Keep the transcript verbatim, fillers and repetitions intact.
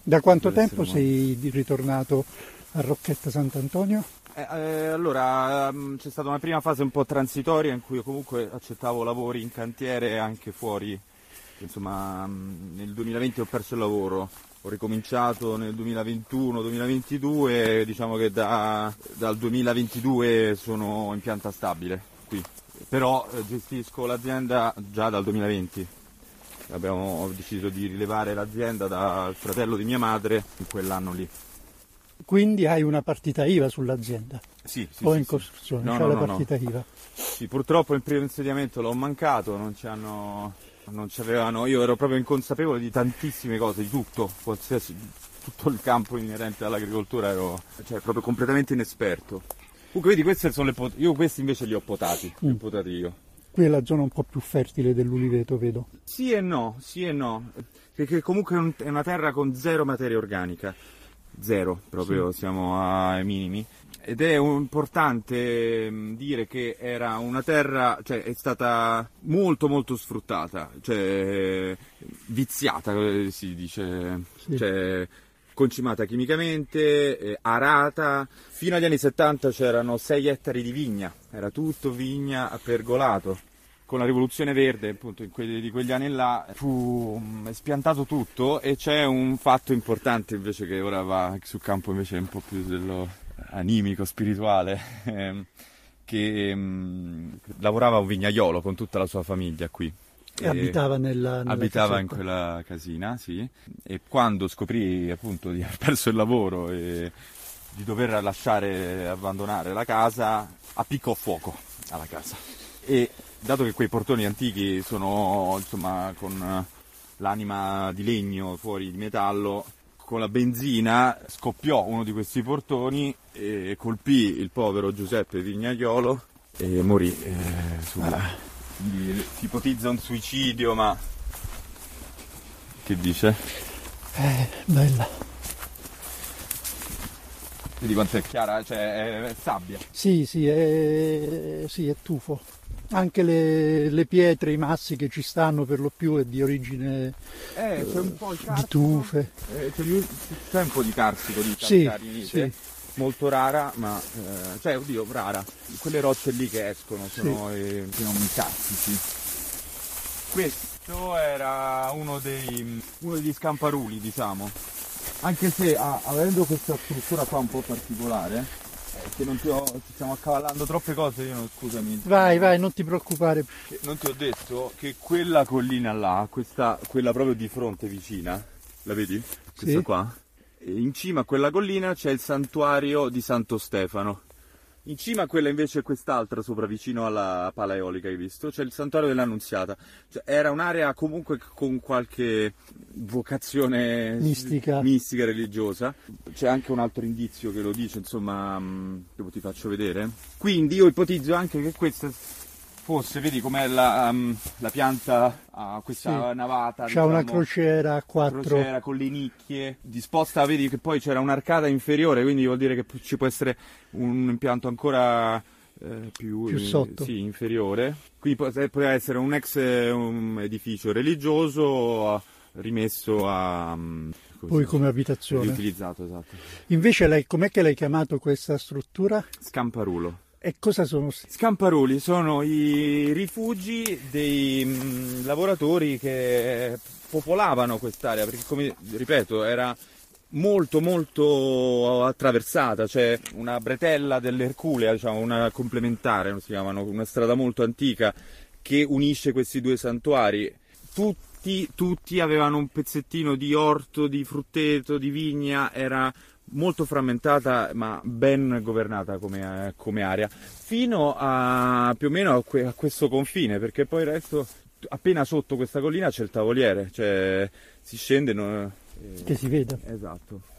Da quanto tempo sei ritornato a Rocchetta Sant'Antonio? Eh, eh, allora, um, c'è stata una prima fase un po' transitoria in cui io comunque accettavo lavori in cantiere e anche fuori. Insomma, um, nel duemilaventi ho perso il lavoro, ho ricominciato nel duemilaventuno duemilaventidue e diciamo che da, dal duemilaventidue sono in pianta stabile qui. Però eh, gestisco l'azienda già dal duemilaventi. Abbiamo deciso di rilevare l'azienda dal fratello di mia madre in quell'anno lì. Quindi hai una partita I V A sull'azienda? Sì, sì. O sì, in sì. costruzione? No, C'è no, la no, partita no. I V A? Sì, purtroppo il primo insediamento l'ho mancato, non ci hanno, non ci avevano, io ero proprio inconsapevole di tantissime cose, di tutto, qualsiasi, tutto il campo inerente all'agricoltura ero, cioè, proprio completamente inesperto. Comunque vedi, queste sono le pot- io questi invece li ho potati, li ho potati io. Qui è la zona un po' più fertile dell'Uliveto, vedo. Sì e no, sì e no, perché comunque è una terra con zero materia organica, zero, proprio sì. Siamo ai minimi. Ed è importante dire che era una terra, cioè è stata molto molto sfruttata, cioè viziata si dice, sì. Cioè concimata chimicamente, eh, arata. Fino agli anni settanta c'erano sei ettari di vigna, era tutto vigna a pergolato. Con la rivoluzione verde, appunto, in quelli, di quegli anni là, fu spiantato tutto e c'è un fatto importante invece che ora va sul campo invece un po' più dello animico, spirituale, ehm, che ehm, lavorava un vignaiolo con tutta la sua famiglia qui. E, e abitava nella, nella abitava casetta. in quella casina, sì. E quando scoprì appunto di aver perso il lavoro e di dover lasciare, abbandonare la casa, appiccò fuoco alla casa. E dato che quei portoni antichi sono insomma con l'anima di legno fuori di metallo, con la benzina scoppiò uno di questi portoni e colpì il povero Giuseppe Vignaiolo e morì. Eh, sulla... ah. Si ipotizza un suicidio, ma che dice? Eh, bella. Vedi quanto è chiara, cioè è sabbia. Sì, sì, è, sì, è tufo. Anche le, le pietre, i massi che ci stanno per lo più è di origine eh, c'è un po' il di tufe. Eh, c'è, c'è un po' di carsico, di sì, calcarinite, sì. Molto rara, ma eh, cioè oddio rara. Quelle rocce lì che escono sono sì. eh, carsici. Questo era uno dei uno degli scamparuli, diciamo. Anche se ah, avendo questa struttura qua un po' particolare, eh, che non ti ho, ci stiamo accavallando troppe cose, io non, scusami. Vai, vai, non ti preoccupare. Non ti ho detto che quella collina là, questa, quella proprio di fronte vicina, la vedi? Questa sì. Qua? In cima a quella collina c'è il santuario di Santo Stefano. In cima a quella invece quest'altra sopra vicino alla pala eolica hai visto, c'è il santuario dell'Annunziata. Cioè, era un'area comunque con qualche vocazione mistica. mistica religiosa. C'è anche un altro indizio che lo dice, insomma, che ti faccio vedere. Quindi io ipotizzo anche che questa fosse, vedi com'è la, um, la pianta a uh, questa sì. navata. C'ha diciamo, una crociera a quattro. Crociera con le nicchie disposta, vedi che poi c'era un'arcata inferiore, quindi vuol dire che ci può essere un impianto ancora eh, più, più sotto. Sì, inferiore. Quindi poteva essere un ex um, edificio religioso rimesso a... Um, poi come abitazione. Riutilizzato, esatto. Invece lei, com'è che l'hai chiamato questa struttura? Scamparulo. E cosa sono? Scamparuli sono i rifugi dei mh, lavoratori che popolavano quest'area, perché come ripeto era molto molto attraversata, c'è una bretella dell'Erculea, diciamo una complementare, non si chiamano, una strada molto antica che unisce questi due santuari. Tutti, tutti avevano un pezzettino di orto, di frutteto, di vigna, era molto frammentata ma ben governata come, come area, fino a più o meno a, que, a questo confine, perché poi il resto, appena sotto questa collina c'è il Tavoliere, cioè si scende... No, eh, che si vede. Esatto.